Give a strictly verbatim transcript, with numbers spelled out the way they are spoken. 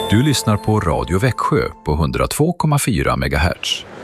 Du lyssnar på Radio Växjö på hundratvå komma fyra megahertz.